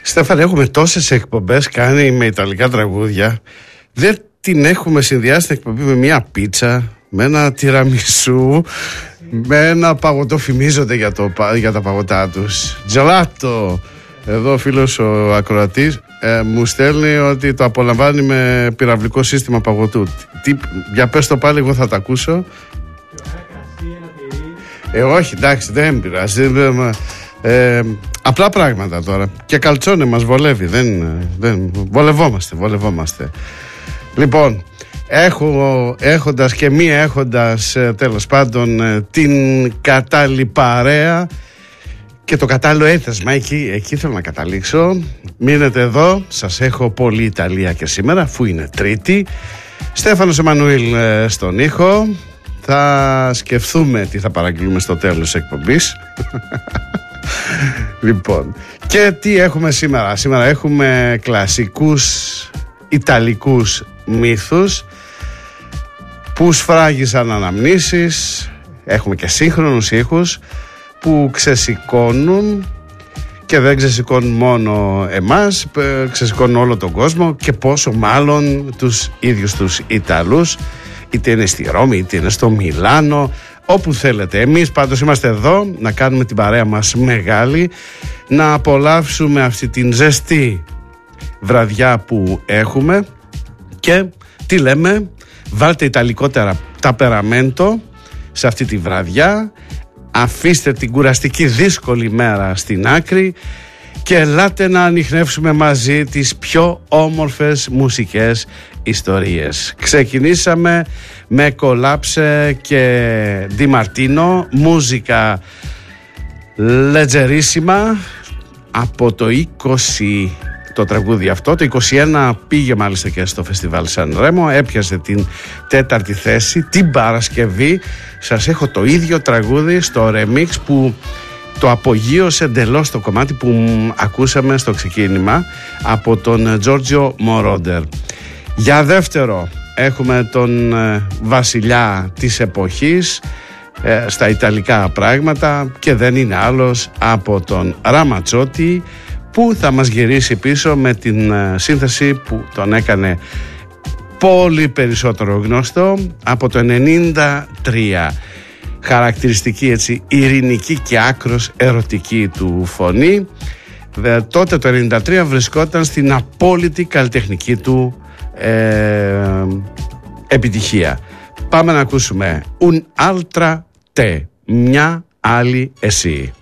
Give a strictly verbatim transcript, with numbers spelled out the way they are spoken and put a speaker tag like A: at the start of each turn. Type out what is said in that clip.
A: Στέφανε, έχουμε τόσες εκπομπές κάνει με ιταλικά τραγούδια. Δεν την έχουμε συνδυάσει την εκπομπή με μια πίτσα, με ένα τιραμισού, με ένα παγωτό. Φημίζονται για, το, για τα παγωτά τους. Τζελάτο. Εδώ ο φίλος ο ακροατής ε, μου στέλνει ότι το απολαμβάνει με πυραυλικό σύστημα παγωτού. Τι, για πες το πάλι, εγώ θα τα ακούσω. Ε, όχι, εντάξει, δεν πειράζει. Ε, απλά πράγματα τώρα. Και καλτσόνε μας βολεύει. Δεν, δεν, βολευόμαστε, βολευόμαστε. Λοιπόν, έχω, έχοντας και μη έχοντας τέλος πάντων την κατάλληλη παρέα και το κατάλληλο έθεσμα, εκεί, εκεί θέλω να καταλήξω. Μείνετε εδώ, σας έχω πολύ Ιταλία και σήμερα, αφού είναι Τρίτη. Στέφανος Εμμανουήλ στον ήχο. Θα σκεφτούμε τι θα παραγγείλουμε στο τέλος της εκπομπής. Λοιπόν, και τι έχουμε σήμερα? Σήμερα έχουμε κλασικούς ιταλικούς μύθους που σφράγισαν αναμνήσεις. Έχουμε και σύγχρονους ήχους που ξεσηκώνουν, και δεν ξεσηκώνουν μόνο εμάς, ξεσηκώνουν όλο τον κόσμο, και πόσο μάλλον τους ίδιους τους Ιταλούς, είτε είναι στη Ρώμη είτε είναι στο Μιλάνο, όπου θέλετε. Εμείς πάντως είμαστε εδώ να κάνουμε την παρέα μας μεγάλη, να απολαύσουμε αυτή την ζεστή βραδιά που έχουμε. Και τι λέμε? Βάλτε ιταλικότερα ταπεραμέντο σε αυτή τη βραδιά, αφήστε την κουραστική δύσκολη μέρα στην άκρη και ελάτε να ανιχνεύσουμε μαζί τις πιο όμορφες μουσικές ιστορίες. Ξεκινήσαμε με Κολάψε και Ντι Μαρτίνο, μουσικά λετζερίσιμα, από το είκοσι το τραγούδι αυτό. Το είκοσι ένα πήγε μάλιστα και στο φεστιβάλ Σαν Ρέμο, έπιασε την τέταρτη θέση. Την Παρασκευή σας έχω το ίδιο τραγούδι στο remix που το απογείωσε εντελώς το κομμάτι που ακούσαμε στο ξεκίνημα από τον Τζόρτζιο Μορόντερ. Για δεύτερο έχουμε τον βασιλιά της εποχής ε, στα ιταλικά πράγματα, και δεν είναι άλλος από τον Ραματσότη, που θα μας γυρίσει πίσω με την ε, σύνθεση που τον έκανε πολύ περισσότερο γνωστό από το ενενήντα τρία. Χαρακτηριστική, έτσι, ειρηνική και άκρος ερωτική του φωνή. Δε, τότε το ενενήντα τρία βρισκόταν στην απόλυτη καλλιτεχνική του ε, επιτυχία. Πάμε να ακούσουμε Un altra te, μια άλλη εσύ.